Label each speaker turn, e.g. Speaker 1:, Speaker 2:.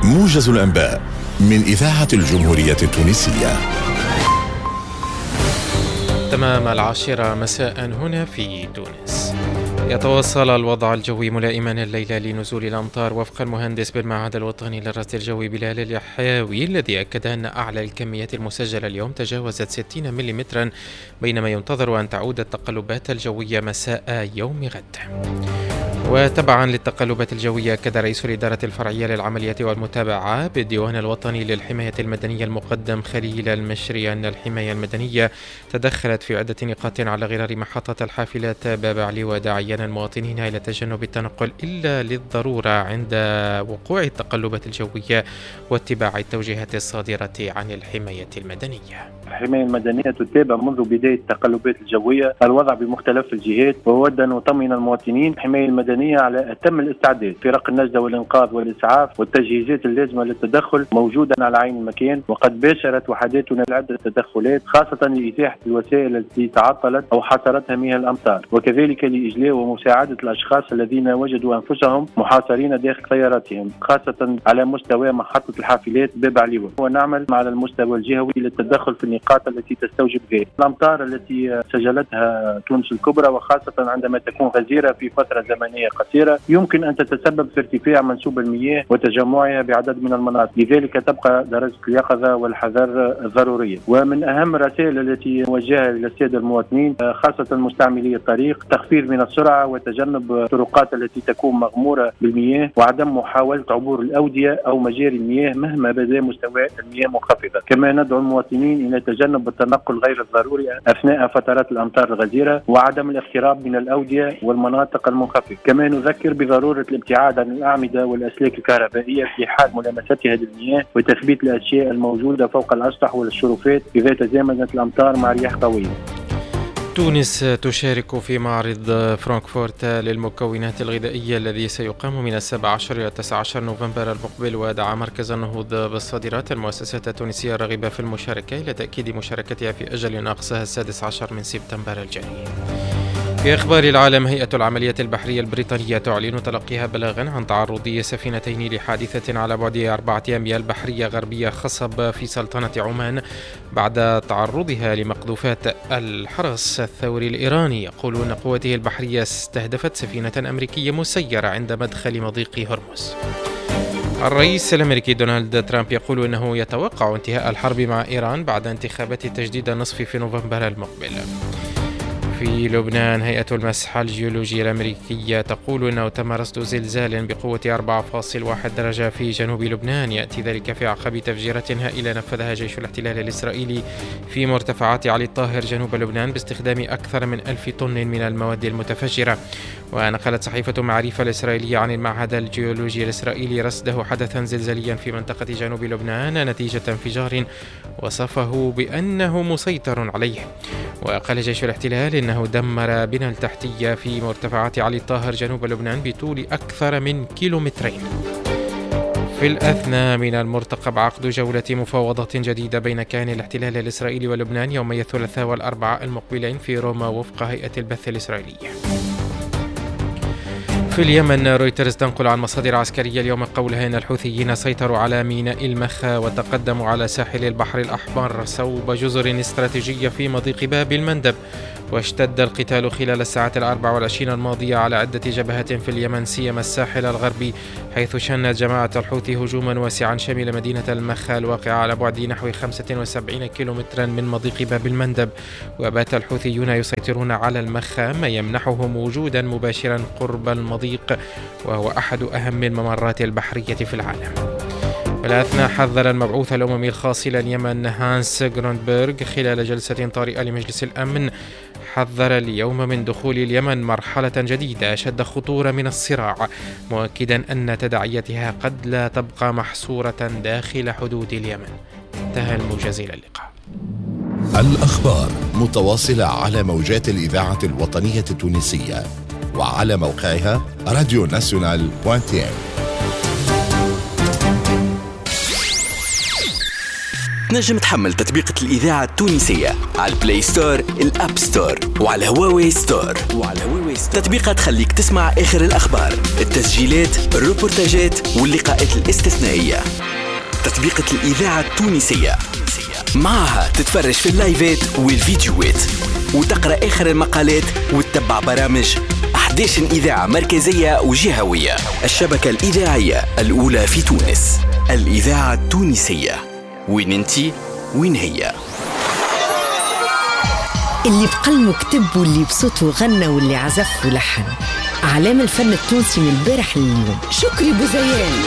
Speaker 1: موجز الأنباء من إذاعة الجمهورية التونسية.
Speaker 2: تمام 10 مساء هنا في تونس. يتواصل الوضع الجوي ملائما الليلة لنزول الأمطار وفق المهندس بالمعهد الوطني للرصد الجوي بلال اليحيوي، الذي أكد أن أعلى الكميات المسجلة اليوم تجاوزت 60 ملم، بينما ينتظر أن تعود التقلبات الجوية مساء يوم غد. وتبعا للتقلبات الجوية، أكد رئيس الإدارة الفرعية للعمليات والمتابعة بالديوان الوطني للحماية المدنية المقدم خليل المشري أن الحماية المدنية تدخلت في عدة نقاط على غرار محطة الحافلات باب علي، وداعيا المواطنين إلى تجنب التنقل إلا للضرورة عند وقوع التقلبات الجوية واتباع التوجيهات الصادرة عن الحماية المدنية.
Speaker 3: الحماية المدنية تتابع منذ بداية التقلبات الجوية الوضع بمختلف الجهات، وود أن نطمئن المواطنين. الحماية المدنية على أتم الاستعداد، فرق النجدة والإنقاذ والإسعاف والتجهيزات اللازمة للتدخل موجودة على عين المكان، وقد باشرت وحداتنا عدة تدخلات خاصة لإزاحة الوسائل التي تعطلت أو حصرتها مياه الأمطار، وكذلك لإجلاء ومساعدة الأشخاص الذين وجدوا أنفسهم محاصرين داخل سياراتهم، خاصة على مستوى محطة الحافلات باب علي. ونعمل على المستوى الجهوي للتدخل في النقاط التي تستوجب ذلك. الأمطار التي سجلتها تونس الكبرى، وخاصة عندما تكون غزيرة في فترة زمنية قصيرة، يمكن أن تتسبب في ارتفاع منسوب المياه وتجمعها بعدد من المناطق، لذلك تبقى درجة اليقظة والحذر ضرورية. ومن أهم الرسائل التي نوجهها إلى السادة المواطنين خاصة مستعملي الطريق تخفيض من السرعة وتجنب الطرقات التي تكون مغمورة بالمياه، وعدم محاولة عبور الأودية أو مجاري المياه مهما بدا مستوى المياه منخفضة. كما ندعو المواطنين إلى تجنب التنقل غير الضروري أثناء فترات الأمطار الغزيرة، وعدم الاقتراب من الأودية والمناطق المنخفضة. كما نذكر بضرورة الابتعاد عن الأعمدة والأسلاك الكهربائية في حال ملامستها للمياه، وتثبيت الأشياء الموجودة فوق الأسطح والشرفات إذا تزامنت الأمطار مع رياح قوية.
Speaker 2: تونس تشارك في معرض فرانكفورت للمكونات الغذائية الذي سيقام من 17 إلى 19 نوفمبر المقبل، ودعا مركز النهوض بالصادرات المؤسسات التونسية الراغبة في المشاركة إلى تأكيد مشاركتها في أجل أقصاها 16 من سبتمبر الجاري. في أخبار العالم، هيئة العمليات البحرية البريطانية تعلن تلقيها بلاغا عن تعرض سفينتين لحادثة على بعد 4 أميال بحرية غربية خصب في سلطنة عمان بعد تعرضها لمقذوفات الحرس الثوري الإيراني. يقول أن قوته البحرية استهدفت سفينة أمريكية مسيرة عند مدخل مضيق هرمز. الرئيس الأمريكي دونالد ترامب يقول أنه يتوقع انتهاء الحرب مع إيران بعد انتخابات تجديد النصف في نوفمبر المقبل. في لبنان، هيئة المسح الجيولوجي الأمريكية تقول أنه تم رصد زلزال بقوة 4.1 درجة في جنوب لبنان، يأتي ذلك في عقب تفجيرات هائلة نفذها جيش الاحتلال الإسرائيلي في مرتفعات علي الطاهر جنوب لبنان باستخدام أكثر من 1000 طن من المواد المتفجرة. ونقلت صحيفة معرفة الإسرائيلية عن المعهد الجيولوجي الإسرائيلي رصده حدثا زلزاليا في منطقة جنوب لبنان نتيجة انفجار وصفه بأنه مسيطر عليه. وقال جيش الاحتلال إنه دمر بنى التحتية في مرتفعات علي الطاهر جنوب لبنان بطول أكثر من كيلومترين. في الأثناء من المرتقب عقد جولة مفاوضات جديدة بين كيان الاحتلال الإسرائيلي ولبنان يومي الثلاثاء والأربعاء المقبلين في روما وفق هيئة البث الإسرائيلية. في اليمن، رويترز تنقل عن مصادر عسكرية اليوم قولها إن الحوثيين سيطروا على ميناء المخا وتقدموا على ساحل البحر الأحمر صوب جزر استراتيجية في مضيق باب المندب. واشتد القتال خلال الساعات 24 الماضية على عدة جبهات في اليمن، سيما الساحل الغربي، حيث شنت جماعة الحوثي هجوما واسعا شمل مدينة المخا الواقعة على بعد نحو 75 كيلومترا من مضيق باب المندب. وبات الحوثيون يسيطرون على المخا، ما يمنحهم وجودا مباشرا قرب المضيق، وهو أحد أهم الممرات البحرية في العالم. بالأثناء، حذر المبعوث الأممي الخاص إلى اليمن هانس غروندبرغ خلال جلسة طارئة لمجلس الأمن، حذر اليوم من دخول اليمن مرحلة جديدة أشد خطورة من الصراع، مؤكدا أن تداعياتها قد لا تبقى محصورة داخل حدود اليمن. انتهى الموجز، إلى اللقاء.
Speaker 1: الأخبار متواصلة على موجات الإذاعة الوطنية التونسية وعلى موقعها radionational.tn.
Speaker 4: تنجم تحمل تطبيقة الإذاعة التونسية على البلاي ستور، الأب ستور، وعلى هواوي ستور. تطبيقة تخليك تسمع آخر الأخبار، التسجيلات، الروبورتاجات واللقاءات الاستثنائية. تطبيقة الإذاعة التونسية، معها تتفرج في اللايفات والفيديوهات وتقرأ آخر المقالات وتتبع برامج 11 إذاعة مركزية وجهوية. الشبكة الإذاعية الأولى في تونس، الإذاعة التونسية. وين انتي؟ وين هي؟
Speaker 5: اللي بقلمه كتب واللي بصوته غنى واللي عزف ولحن، أعلام الفن التونسي من البارح لليوم. شكري بوزيان.